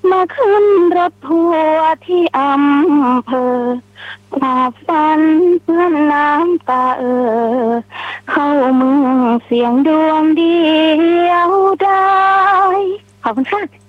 มาขึ้นรถทัวร์ที่อำเภอความฝันเพื่อนน้ำตาเข้าเมืองเสียงดวงเดียวได้ขอบคุณค่ะ